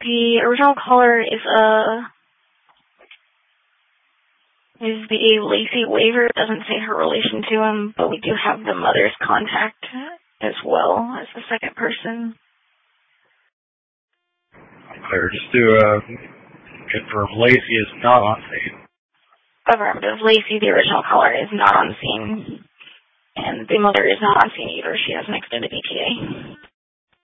The original caller is the Lacey Waver. It doesn't say her relation to him, but we do have the mother's contact as well as the second person. Clear. Just to confirm, Lacey is not on scene. Affirmative. Lacey, the original caller, is not on scene. And the mother is not on scene either. She has an extended ETA.